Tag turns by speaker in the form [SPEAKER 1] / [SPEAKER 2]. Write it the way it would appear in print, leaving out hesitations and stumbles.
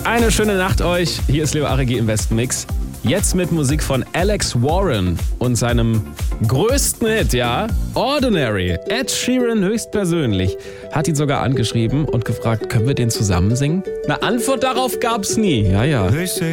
[SPEAKER 1] Eine schöne Nacht euch. Hier ist Leo Arigi im Westenmix. Jetzt mit Musik von Alex Warren und seinem größten Hit, ja, Ordinary. Ed Sheeran höchstpersönlich hat ihn sogar angeschrieben und gefragt, können wir den zusammen singen? Eine Antwort darauf gab's nie. Ja.